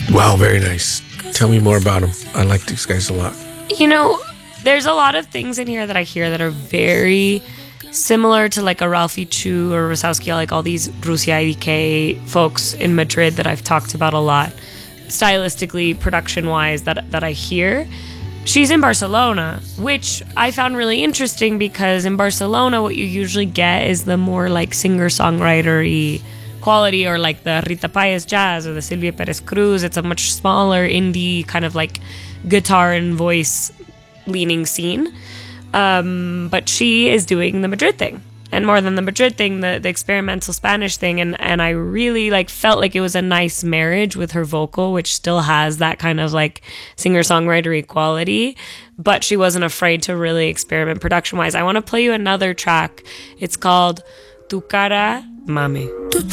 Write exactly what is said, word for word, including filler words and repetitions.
Wow, very nice. Tell me more about them. I like these guys a lot. You know, there's a lot of things in here that I hear that are very similar to like a Ralphie Chu or Rosowski, like all these Rusia I D K folks in Madrid that I've talked about a lot, stylistically, production-wise, that that I hear. She's in Barcelona, which I found really interesting because in Barcelona, what you usually get is the more like singer-songwriter-y quality, or like the Rita Paez jazz or the Silvia Perez Cruz. It's a much smaller indie kind of like guitar and voice leaning scene. Um, but she is doing the Madrid thing. And more than the Madrid thing, the, the experimental Spanish thing. And, and I really like felt like it was a nice marriage with her vocal, which still has that kind of like singer-songwriter quality. But she wasn't afraid to really experiment production-wise. I want to play you another track. It's called Tu Cara Mame. Tu